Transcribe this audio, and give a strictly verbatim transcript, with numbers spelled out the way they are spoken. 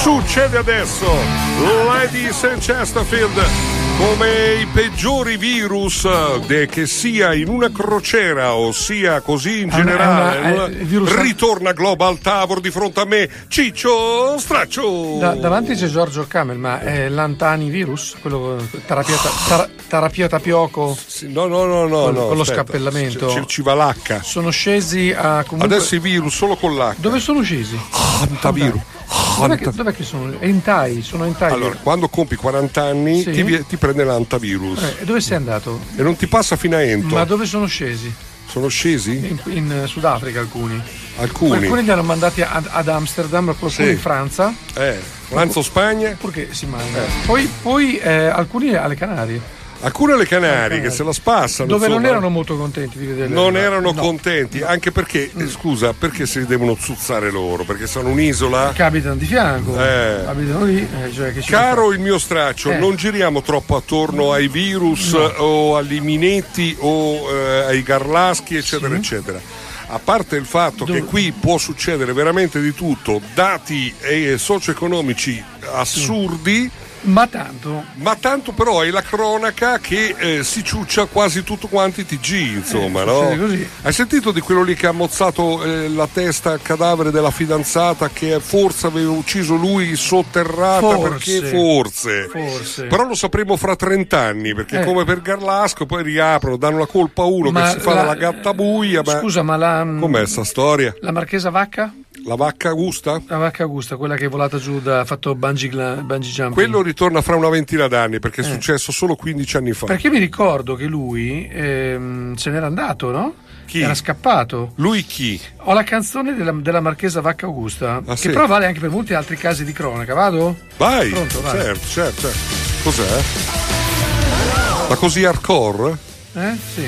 succede adesso. Ladies and Chesterfield, come i peggiori virus, de, che sia in una crociera o sia così in generale, è una, è, il virus ritorna Global Tower di fronte a me, Ciccio Straccio. Da, davanti c'è Giorgio Camel, ma è l'antanivirus, quello terapia, tar, terapia tapioco? Sì, no, no, no, no, con, no, con lo aspetta, scappellamento. Ci, ci va l'H. Sono scesi a comunque... Adesso i virus solo con l'H. Dove sono scesi? Antavirus. Dov'è che, dov'è che sono? Entai, sono entai. Allora, quando compi quaranta anni, sì, ti, ti prende l'antavirus. Eh, e dove sei andato? E non ti passa fino a Ento. Ma dove sono scesi? Sono scesi? In, in Sudafrica alcuni. Alcuni? Alcuni li hanno mandati ad, ad Amsterdam, qualcuno sì. in Francia. Eh, Francia o Spagna? Perché si mangia. Eh. Poi, poi eh, alcuni alle Canarie. Alcune alle Canarie che se la spassano, dove insomma, non erano molto contenti di vedere. Non erano no. contenti, no. anche perché, mm. scusa, perché si devono zuzzare loro? Perché sono un'isola? Che abitano di fianco, eh. abitano lì. Eh, cioè che Caro il mio Straccio, eh. non giriamo troppo attorno ai virus no. o agli minetti o eh, ai garlaschi, eccetera, sì. eccetera. A parte il fatto Dove? che qui può succedere veramente di tutto, dati eh, socio-economici assurdi. Ma tanto Ma tanto però è la cronaca che eh, si ciuccia quasi tutto quanto i T G, insomma, eh, no? Così. Hai sentito di quello lì che ha mozzato eh, la testa al cadavere della fidanzata che forse aveva ucciso lui sotterrata? Forse. Perché forse. Forse. Però lo sapremo fra trent'anni, perché eh. come per Garlasco poi riaprono, danno la colpa a uno ma che si fa la, la gattabuia. Ma... Scusa, ma la... Com'è sta storia? La Marchesa Vacca? La vacca Augusta? La vacca Augusta, quella che è volata giù, da, ha fatto bungee, bungee jumping. Quello ritorna fra una ventina d'anni perché è eh. successo solo quindici anni fa. Perché mi ricordo che lui ehm, se n'era andato, no? Chi? Era scappato. Lui chi? Ho la canzone della, della Marchesa Vacca Augusta, ah, che sì? però vale anche per molti altri casi di cronaca. Vado? Vai! Pronto, vai. Certo, certo, certo. Cos'è? Ma così hardcore? Eh? Sì.